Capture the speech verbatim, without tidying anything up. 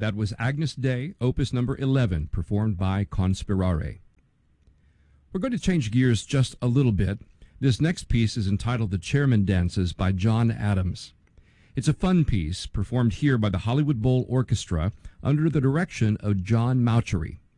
That was Agnus Dei, opus number eleven, performed by Conspirare. We're going to change gears just a little bit. This next piece is entitled The Chairman Dances by John Adams. It's a fun piece performed here by the Hollywood Bowl Orchestra under the direction of John Mauchery.